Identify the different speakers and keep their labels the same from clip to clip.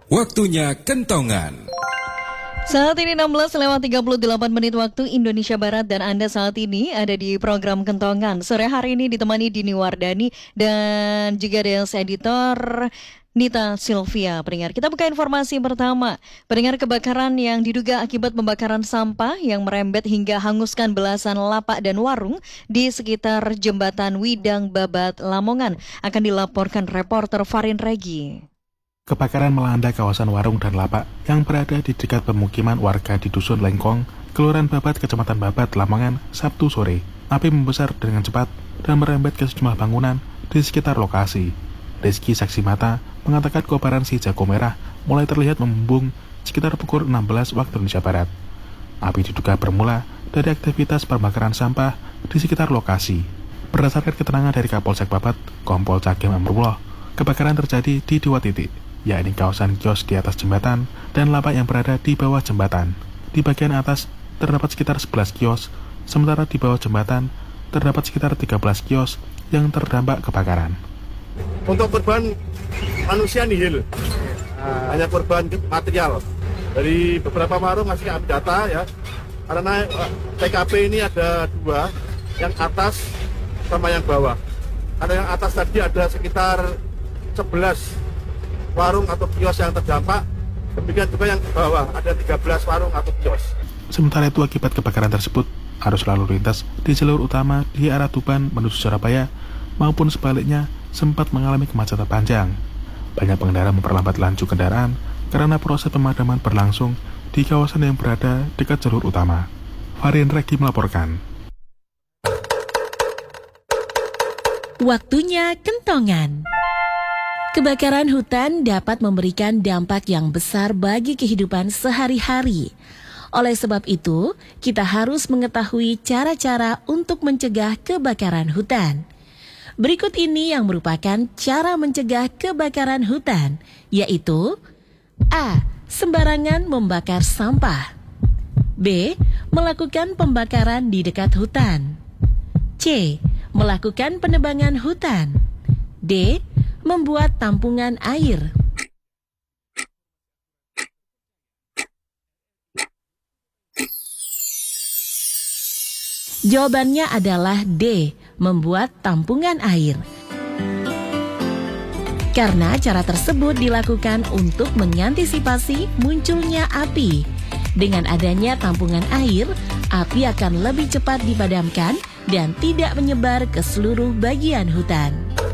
Speaker 1: Waktunya kentongan.
Speaker 2: Saat ini 16:38 waktu Indonesia Barat dan Anda saat ini ada di program Kentongan. Sore hari ini ditemani Dini Wardani dan juga Deals Editor Nita Sylvia. Pendengar, kita buka informasi pertama. Pendengar, kebakaran yang diduga akibat pembakaran sampah yang merembet hingga hanguskan belasan lapak dan warung di sekitar Jembatan Widang Babat, Lamongan akan dilaporkan reporter Farin Regi.
Speaker 3: Kebakaran melanda kawasan warung dan lapak yang berada di dekat pemukiman warga di Dusun Lengkong, Kelurahan Babat, Kecamatan Babat, Lamongan, Sabtu sore. Api membesar dengan cepat dan merembet ke sejumlah bangunan di sekitar lokasi. Rizky, saksi mata, mengatakan kobaran si jago merah mulai terlihat membumbung sekitar pukul 16 waktu Indonesia Barat. Api diduga bermula dari aktivitas pembakaran sampah di sekitar lokasi. Berdasarkan keterangan dari Kapolsek Babat, Kompol Cagem Amrullah, kebakaran terjadi di dua titik, yakni kawasan kios di atas jembatan dan lapak yang berada di bawah jembatan. Di bagian atas terdapat sekitar 11 kios, sementara di bawah jembatan terdapat sekitar 13 kios yang terdampak kebakaran.
Speaker 4: Untuk korban manusia nihil, hanya korban material. Dari beberapa warung masih kami data ya, karena TKP ini ada dua, yang atas sama yang bawah. Karena yang atas tadi ada sekitar 11 warung atau kios yang terdampak, demikian juga yang ke bawah ada 13 warung atau kios.
Speaker 3: Sementara itu, akibat kebakaran tersebut, arus lalu lintas di jalur utama di arah Tuban menuju Surabaya maupun sebaliknya sempat mengalami kemacetan panjang. Banyak pengendara memperlambat laju kendaraan karena proses pemadaman berlangsung di kawasan yang berada dekat jalur utama. Farin Regi melaporkan.
Speaker 5: Waktunya kentongan. Kebakaran hutan dapat memberikan dampak yang besar bagi kehidupan sehari-hari. Oleh sebab itu, kita harus mengetahui cara-cara untuk mencegah kebakaran hutan. Berikut ini yang merupakan cara mencegah kebakaran hutan, yaitu A. Sembarangan membakar sampah. B. Melakukan pembakaran di dekat hutan. C. Melakukan penebangan hutan. D. Membuat tampungan air. Jawabannya adalah D. Membuat tampungan air. Karena cara tersebut dilakukan untuk mengantisipasi munculnya api. Dengan adanya tampungan air, api akan lebih cepat dipadamkan dan tidak menyebar ke seluruh bagian hutan.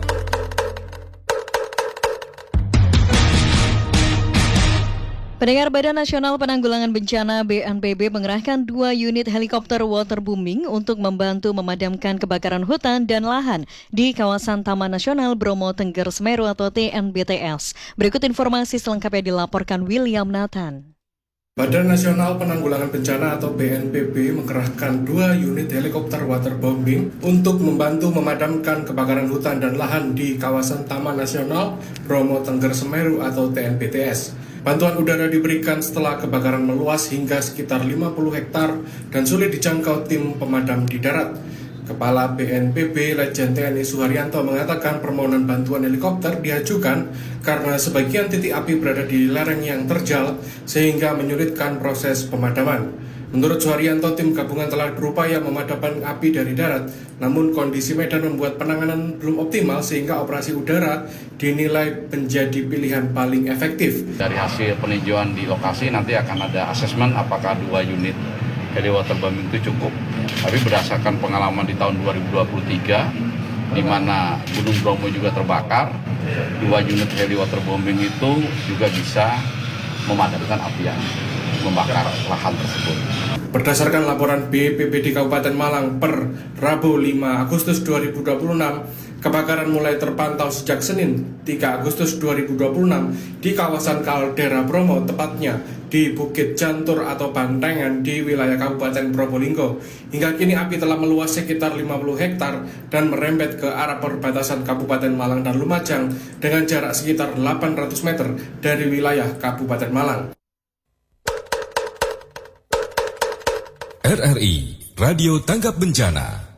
Speaker 2: Pendengar, Badan Nasional Penanggulangan Bencana BNPB mengerahkan 2 unit helikopter waterbombing untuk membantu memadamkan kebakaran hutan dan lahan di kawasan Taman Nasional Bromo Tengger Semeru atau TNBTS. Berikut informasi selengkapnya dilaporkan William Nathan.
Speaker 6: Badan Nasional Penanggulangan Bencana atau BNPB mengerahkan 2 unit helikopter waterbombing untuk membantu memadamkan kebakaran hutan dan lahan di kawasan Taman Nasional Bromo Tengger Semeru atau TNBTS. Bantuan udara diberikan setelah kebakaran meluas hingga sekitar 50 hektar dan sulit dijangkau tim pemadam di darat. Kepala BNPB Lejen TNI Suharyanto mengatakan permohonan bantuan helikopter diajukan karena sebagian titik api berada di lereng yang terjal sehingga menyulitkan proses pemadaman. Menurut Suharyanto, tim gabungan telah berupaya memadamkan api dari darat, namun kondisi medan membuat penanganan belum optimal sehingga operasi udara dinilai menjadi pilihan paling efektif.
Speaker 7: Dari hasil peninjauan di lokasi nanti akan ada asesmen apakah 2 unit heli waterbombing itu cukup. Tapi berdasarkan pengalaman di tahun 2023, di mana Gunung Bromo juga terbakar, 2 unit heli waterbombing itu juga bisa memadamkan api yang membakar lahan tersebut.
Speaker 6: Berdasarkan laporan BPBD Kabupaten Malang per Rabu 5 Agustus 2026, kebakaran mulai terpantau sejak Senin 3 Agustus 2026 di kawasan Kaldera Bromo, tepatnya di Bukit Jantur atau Bantengan di wilayah Kabupaten Probolinggo. Hingga kini api telah meluas sekitar 50 hektar dan merembet ke arah perbatasan Kabupaten Malang dan Lumajang dengan jarak sekitar 800 meter dari wilayah Kabupaten Malang.
Speaker 1: RRI Radio Tanggap Bencana.